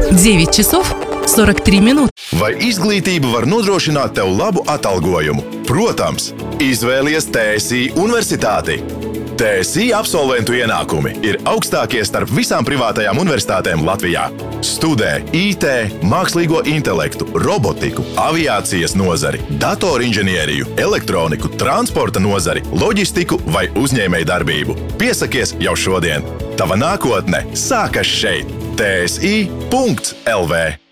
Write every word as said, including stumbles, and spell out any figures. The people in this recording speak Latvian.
девять часов сорок три минūtes. Vai izglītība var nodrošināt tev labu atalgojumu? Protams, izvēlies T S I universitāti. T S I absolventu ienākumi ir augstākie starp visām privātajām universitātēm Latvijā. Studē I T, mākslīgo intelektu, robotiku, aviācijas nozari, datorinženieriju, elektroniku, transporta nozari, loģistiku vai uzņēmējdarbību. Piesakies jau šodien! Tava nākotne sākas šeit! T S I punkts L V